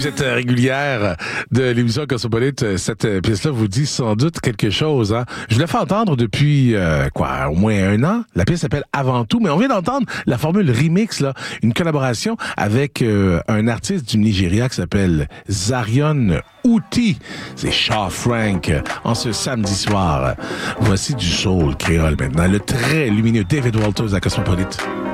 êtes régulière de l'émission Cosmopolite, cette pièce-là vous dit sans doute quelque chose. Hein? Je l'ai fait entendre depuis, au moins un an. La pièce s'appelle Avant tout, mais on vient d'entendre la formule remix, là, une collaboration avec un artiste du Nigeria qui s'appelle Zarion Outi. C'est Shaw Frank en ce samedi soir. Voici du soul créole maintenant. Le très lumineux David Walters à Cosmopolite.